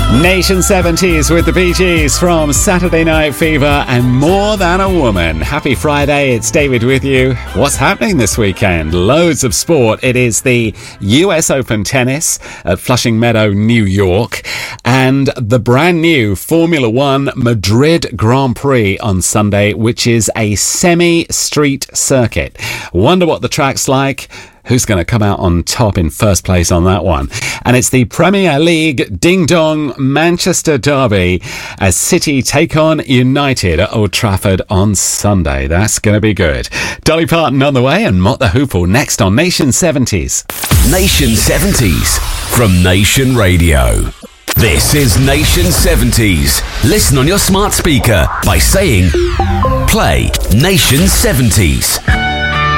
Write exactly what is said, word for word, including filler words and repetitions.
Nation seventies with the Bee Gees from Saturday Night Fever and More Than a Woman. Happy Friday, it's David with you. What's happening this weekend? Loads of sport. It is the U S Open Tennis at Flushing Meadow, New York, and the brand new Formula One Madrid Grand Prix on Sunday, which is a semi-street circuit. Wonder what the track's like. Who's going to come out on top in first place on that one? And it's the Premier League Ding Dong Manchester Derby as City take on United at Old Trafford on Sunday. That's going to be good. Dolly Parton on the way and Mott the Hoople next on Nation seventies. Nation seventies from Nation Radio. This is Nation seventies. Listen on your smart speaker by saying, play Nation seventies.